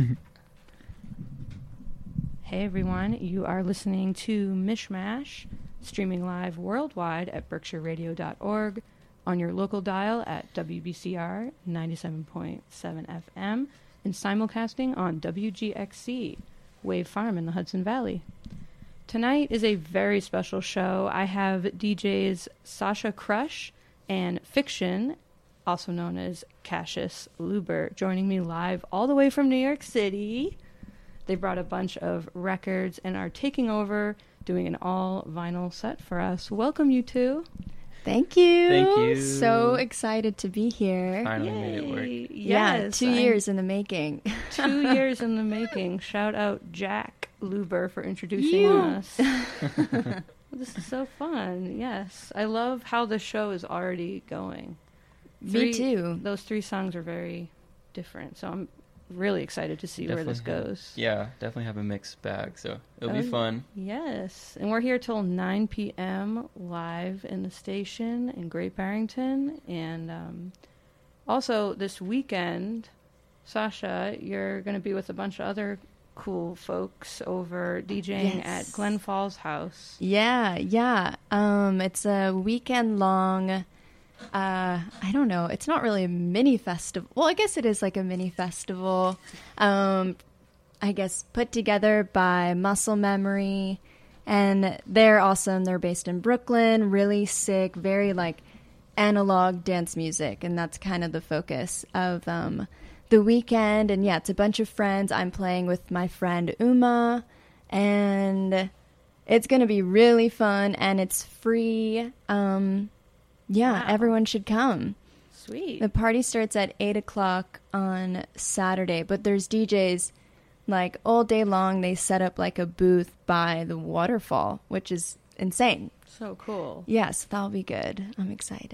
Hey everyone, you are listening to Mishmash, streaming live worldwide at berkshireradio.org, on your local dial at WBCR 97.7 FM, and simulcasting on WGXC, Wave Farm in the Hudson Valley. Tonight is a very special show. I have DJs Sasha Crush and Fiction, also known as Cassius Luber, joining me live all the way from New York City. They brought a bunch of records and are taking over, doing an all-vinyl set for us. Welcome, you two. Thank you. Thank you. So excited to be here. Finally made it work. Yes, 2 years in the making. 2 years in the making. Shout out Jack Luber for introducing us. This is so fun. Yes. I love how the show is already going. Me too. Those 3 songs are very different, so I'm really excited to see where this goes. Definitely have a mixed bag, so it'll be fun. Yes, and we're here till 9 p.m. live in the station in Great Barrington, and also this weekend, Sasha, you're going to be with a bunch of other cool folks over DJing at Glen Falls House. Yeah. It's a weekend-long... I don't know. It's not really a mini festival. Well, I guess it is like a mini festival. I guess put together by Muscle Memory. And they're awesome. They're based in Brooklyn. Really sick, very like analog dance music. And that's kind of the focus of the weekend. And yeah, it's a bunch of friends. I'm playing with my friend Uma. And it's going to be really fun. And it's free. Yeah, wow. Everyone should come. Sweet. The party starts at 8 o'clock on Saturday, but there's DJs like all day long. They set up like a booth by the waterfall, which is insane. So cool. Yes, that'll be good. I'm excited.